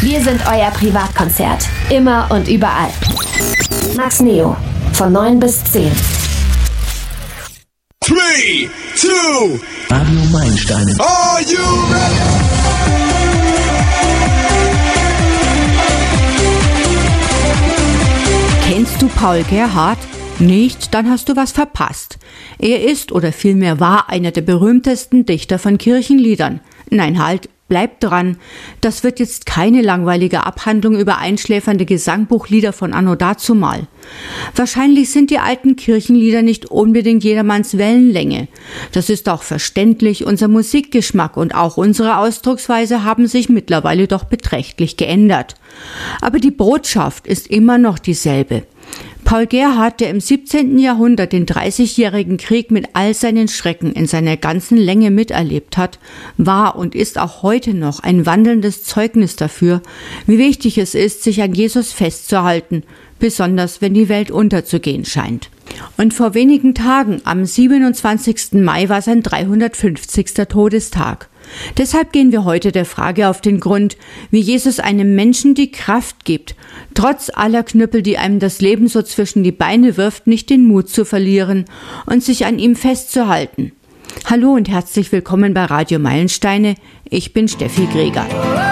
Wir sind euer Privatkonzert. Immer und überall. Max Neo. Von 9 bis 10. 3, 2, Radio Meilensteine. are you ready? Kennst du Paul Gerhardt? Nicht? Dann hast du was verpasst. Er ist oder vielmehr war einer der berühmtesten Dichter von Kirchenliedern. Nein, halt, bleib dran. Das wird jetzt keine langweilige Abhandlung über einschläfernde Gesangbuchlieder von anno dazumal. Wahrscheinlich sind die alten Kirchenlieder nicht unbedingt jedermanns Wellenlänge. Das ist auch verständlich, unser Musikgeschmack und auch unsere Ausdrucksweise haben sich mittlerweile doch beträchtlich geändert. Aber die Botschaft ist immer noch dieselbe. Paul Gerhardt, der im 17. Jahrhundert den 30-jährigen Krieg mit all seinen Schrecken in seiner ganzen Länge miterlebt hat, war und ist auch heute noch ein wandelndes Zeugnis dafür, wie wichtig es ist, sich an Jesus festzuhalten, besonders wenn die Welt unterzugehen scheint. Und vor wenigen Tagen, am 27. Mai, war sein 350. Todestag. Deshalb gehen wir heute der Frage auf den Grund, wie Jesus einem Menschen die Kraft gibt, trotz aller Knüppel, die einem das Leben so zwischen die Beine wirft, nicht den Mut zu verlieren und sich an ihm festzuhalten. Hallo und herzlich willkommen bei Radio Meilensteine. Ich bin Steffi Greger.